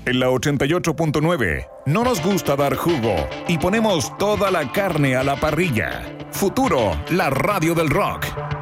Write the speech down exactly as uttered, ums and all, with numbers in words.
En la ochenta y ocho punto nueve, no nos gusta dar jugo y ponemos toda la carne a la parrilla. Futuro, la radio del rock.